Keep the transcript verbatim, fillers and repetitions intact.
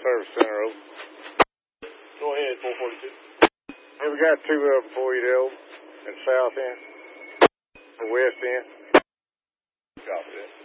Service Center, over. Go ahead, four forty-two. Hey, we got two of them for you, though, in the south end, the west end. Copy that.